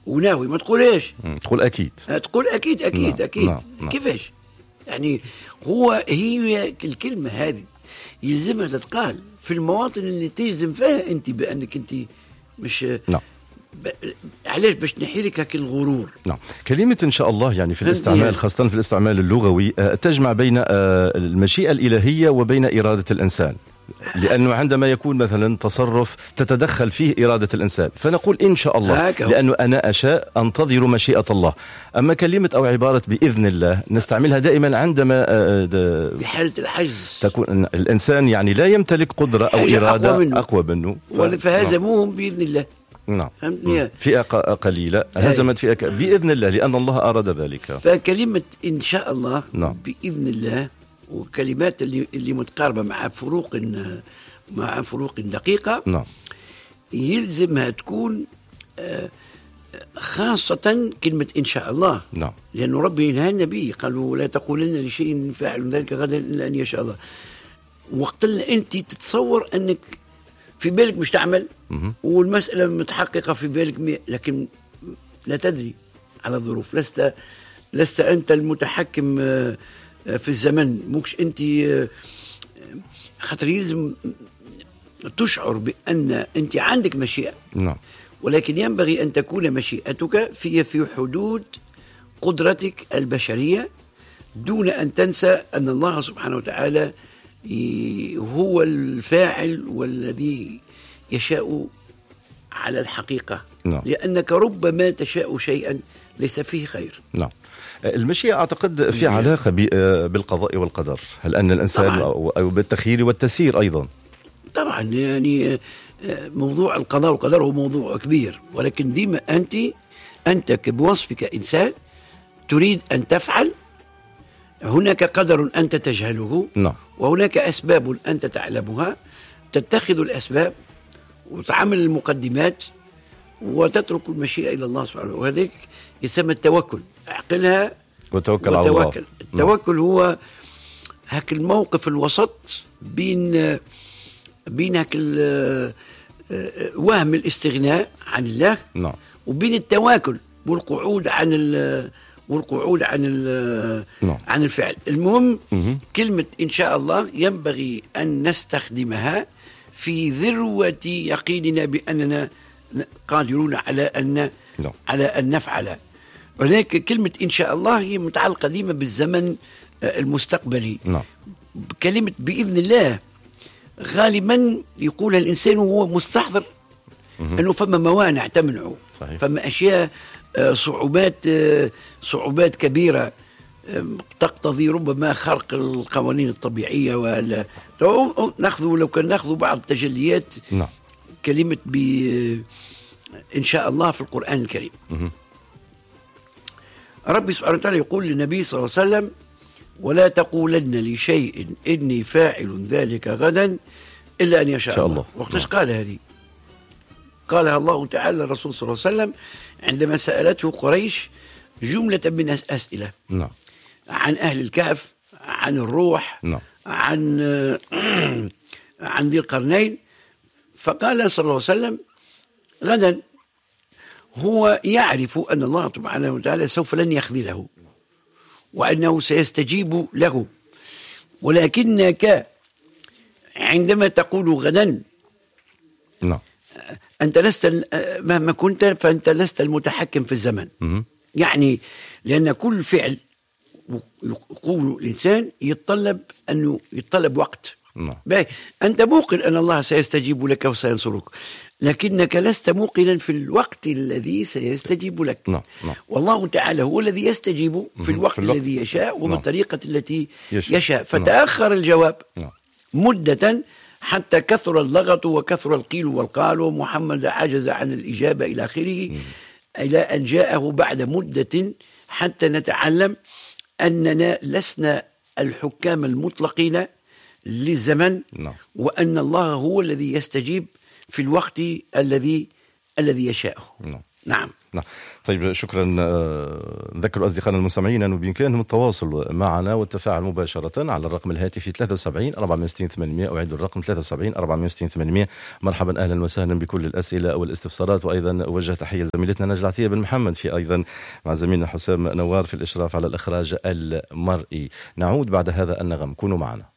وناوي ما تقولش، تقول أكيد. تقول أكيد أكيد نعم. أكيد. نعم. كيفاش يعني؟ هي الكلمة هذه يلزمها تتقال في المواطن اللي تجزم فيها أنت بأنك أنت مش نعم. علاش باش نحي لك هاك الغرور. نعم. كلمة إن شاء الله يعني في الاستعمال، خاصة في الاستعمال اللغوي، تجمع بين المشيئة الإلهية وبين إرادة الإنسان، لأنه عندما يكون مثلا تصرف تتدخل فيه إرادة الإنسان فنقول إن شاء الله، لأنه أنا أشاء أنتظر مشيئة الله. أما كلمة أو عبارة بإذن الله نستعملها دائما عندما بحالة العجز تكون الإنسان يعني لا يمتلك قدرة أو إرادة أقوى منه، فهزموهم بإذن الله. نعم. فئة قليلة هزمت فئة بإذن الله لأن الله أراد ذلك. فكلمة إن شاء الله نعم. بإذن الله وكلمات اللي متقاربة مع فروق دقيقة. نعم. يلزمها تكون خاصة كلمة إن شاء الله. نعم. لأنه ربي نهى النبي قالوا لا تقولن لشيء فاعل ذلك غدا إلا أن يشاء الله. وقت اللي أنت تتصور أنك في بالك مش تعمل والمسألة متحققة في بالك لكن لا تدري على الظروف. لست أنت المتحكم في الزمن، مش أنت. خاطر يلزم تشعر بأن أنت عندك مشيئة. نعم. ولكن ينبغي أن تكون مشيئتك في حدود قدرتك البشرية، دون أن تنسى أن الله سبحانه وتعالى هو الفاعل والذي يشاء على الحقيقة. نعم. لأنك ربما تشاء شيئا ليس فيه خير. نعم. المشيئة أعتقد في علاقة بالقضاء والقدر، هل أن الإنسان أو بالتخيير والتسيير أيضا. طبعا يعني موضوع القضاء والقدر هو موضوع كبير، ولكن ديما أنت بوصفك إنسان تريد أن تفعل، هناك قدر أنت تجهله. نعم. وهناك أسباب أنت تعلمها، تتخذ الأسباب وتعمل المقدمات وتترك المشيئة إلى الله سبحانه. وهذا يسمى التوكل. أعقلها وتوكل على الله. التوكل هو هاك الموقف الوسط بين هاك وهم الاستغناء عن الله. نعم. وبين التواكل والقعود عن الفعل. المهم كلمة إن شاء الله ينبغي أن نستخدمها في ذروة يقيننا بأننا قادرون على أن نفعل. ولذلك كلمة إن شاء الله هي متعلقة ديما بالزمن المستقبلي. نعم. كلمة بإذن الله غالبا يقول الإنسان وهو مستحضر أنه فما موانع تمنعه. صحيح. فما أشياء صعوبات كبيرة تقتضي ربما خرق القوانين الطبيعية. لو كان ناخذ بعض التجليات. نعم. كلمة إن شاء الله في القرآن الكريم. ربي سبحانه وتعالى يقول للنبي صلى الله عليه وسلم ولا تقولن لشيء إني فاعل ذلك غدا إلا أن يشاء الله. وقتاش قال هذه؟ قالها الله تعالى الرسول صلى الله عليه وسلم عندما سألته قريش جملة من أسئلة. نعم. عن أهل الكهف، عن الروح. نعم. عن ذي القرنين. فقال صلى الله عليه وسلم غدا. هو يعرف أن الله سبحانه وتعالى سوف لن يخذله وأنه سيستجيب له، ولكنك عندما تقول غدا نعم. أنت لست مهما كنت فأنت لست المتحكم في الزمن. يعني لأن كل فعل يقول الإنسان يتطلب وقت. أنت موقن أن الله سيستجيب لك وسينصرك، لكنك لست موقنا في الوقت الذي سيستجيب لك. نعم. والله تعالى هو الذي يستجيب في الوقت الذي يشاء وبالطريقة التي يشاء. فتأخر الجواب مدة حتى كثر اللغط وكثر القيل والقال ومحمد عجز عن الإجابة إلى آخره، إلى أن جاءه بعد مدة حتى نتعلم أننا لسنا الحكام المطلقين للزمن. وأن الله هو الذي يستجيب في الوقت الذي يشاءه. نعم. طيب شكرا. نذكر أصدقائنا المستمعين أنه بإمكانهم التواصل معنا والتفاعل مباشرة على الرقم الهاتفي 73 460 800. أعيد الرقم 73 460 800. مرحبا أهلا وسهلا بكل الأسئلة والاستفسارات. وأيضا وجه تحية لزميلتنا نجلة عطية بن محمد في أيضا مع زميلنا حسام نوار في الإشراف على الإخراج المرئي. نعود بعد هذا النغم، كونوا معنا.